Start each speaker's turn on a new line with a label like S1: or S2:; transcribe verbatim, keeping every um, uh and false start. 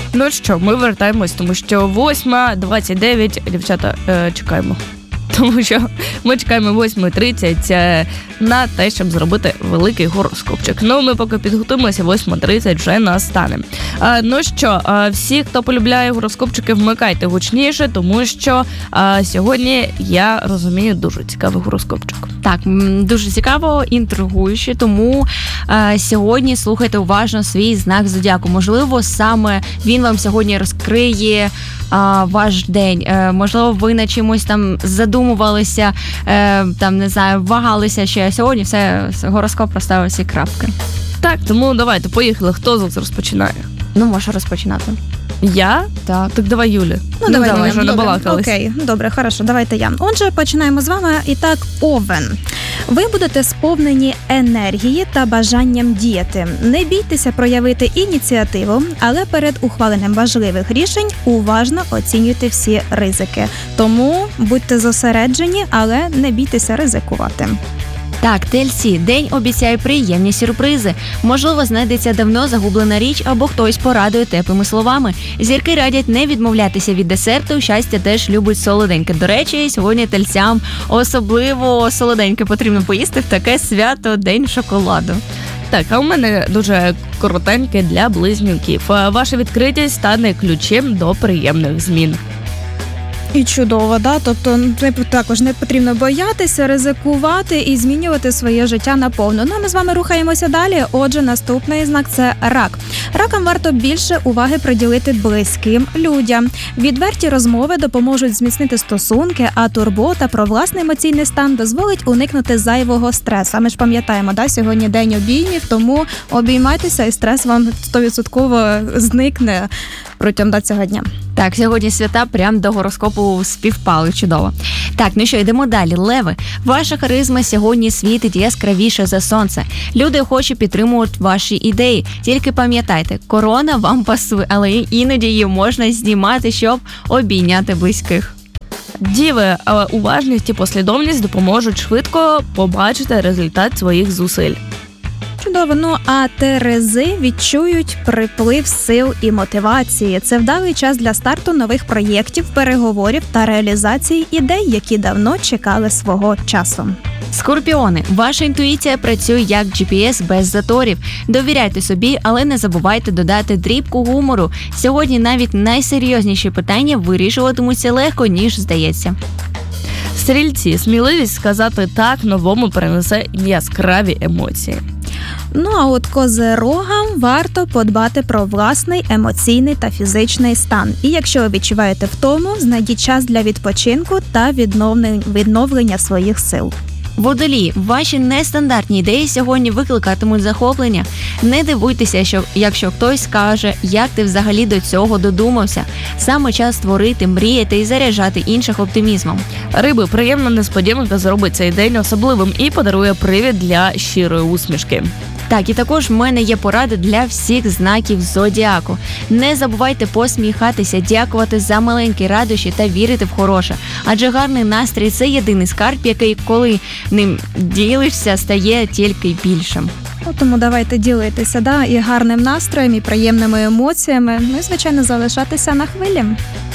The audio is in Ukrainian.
S1: Ну що, ми вертаємось, тому що восьма двадцять дев'ять, дівчата, е, чекаємо. Тому що ми чекаємо восьма тридцять на те, щоб зробити великий гороскопчик. Ну, ми поки підготуємося, восьма тридцять вже настане. А, ну що, а, всі, хто полюбляє гороскопчики, вмикайте гучніше, тому що а, сьогодні, я розумію, дуже цікавий гороскопчик.
S2: Так, дуже цікаво, інтригуюче, тому а, сьогодні слухайте уважно свій знак зодіаку. Можливо, саме він вам сьогодні розкриє а, ваш день. А, можливо, ви на чимось там задумувалися, а, там, не знаю, вагалися, що сьогодні все, гороскоп розставив всі крапки.
S1: Так, тому давайте, поїхали. Хто зараз розпочинає?
S2: Ну, можу розпочинати.
S1: Я?
S2: Так.
S1: Так давай, Юлі.
S3: Ну,
S1: ну
S3: давай,
S1: давай,
S3: вже
S1: набалакались.
S3: Окей, добре, хорошо, давайте я. Отже, починаємо з вами. І так, Овен. Ви будете сповнені енергії та бажанням діяти. Не бійтеся проявити ініціативу, але перед ухваленням важливих рішень уважно оцінюйте всі ризики. Тому будьте зосереджені, але не бійтеся ризикувати.
S2: Так, Тельці, день обіцяє приємні сюрпризи. Можливо, знайдеться давно загублена річ або хтось порадує теплими словами. Зірки радять не відмовлятися від десерту, щастя теж любить солоденьке. До речі, сьогодні тельцям особливо солоденьке потрібно поїсти в таке свято, день шоколаду.
S1: Так, а у мене дуже коротеньке для близнюків. Ваша відкритість стане ключем до приємних змін.
S3: І чудово, да? Тобто не, також не потрібно боятися, ризикувати і змінювати своє життя наповну. Ну, а ми з вами рухаємося далі. Отже, наступний знак – це рак. Ракам варто більше уваги приділити близьким людям. Відверті розмови допоможуть зміцнити стосунки, а турбота про власний емоційний стан дозволить уникнути зайвого стресу. А ми ж пам'ятаємо, да? Сьогодні день обіймів, тому обіймайтеся і стрес вам сто відсотків зникне протягом цього дня.
S2: Так, сьогодні свята прям до гороскопу співпали, чудово. Так, ну що, йдемо далі. Леви, ваша харизма сьогодні світить яскравіше за сонце. Люди охоче підтримують ваші ідеї. Тільки пам'ятайте, корона вам пасує, але іноді її можна знімати, щоб обійняти близьких.
S1: Діви, уважність і послідовність допоможуть швидко побачити результат своїх зусиль.
S3: Чудово. Ну, а терези відчують приплив сил і мотивації. Це вдалий час для старту нових проєктів, переговорів та реалізації ідей, які давно чекали свого часу.
S2: Скорпіони, ваша інтуїція працює як джі пі ес без заторів. Довіряйте собі, але не забувайте додати дрібку гумору. Сьогодні навіть найсерйозніші питання вирішуватимуться легко, ніж здається.
S1: Стрільці, сміливість сказати «так» новому принесе яскраві емоції.
S3: Ну, а от козирогам варто подбати про власний емоційний та фізичний стан. І якщо ви відчуваєте втому, знайдіть час для відпочинку та відновлення своїх сил.
S2: Водолії, ваші нестандартні ідеї сьогодні викликатимуть захоплення. Не дивуйтеся, що, якщо хтось скаже, як ти взагалі до цього додумався. Саме час створити, мріяти і заряджати інших оптимізмом.
S1: Риби, приємна несподіванка зробить цей день особливим і подарує привід для щирої усмішки.
S2: Так, і також в мене є поради для всіх знаків зодіаку. Не забувайте посміхатися, дякувати за маленькі радощі та вірити в хороше. Адже гарний настрій – це єдиний скарб, який, коли ним ділишся, стає тільки більшим.
S3: От тому давайте ділитися, да, і гарним настроєм, і приємними емоціями, ну і, звичайно, залишатися на хвилі.